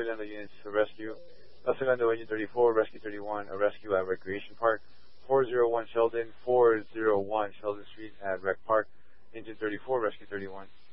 Glendale units to rescue. Casa Glendale Engine 34, Rescue 31, a rescue at Recreation Park. 401 Sheldon Street at Rec Park. Engine 34, Rescue 31.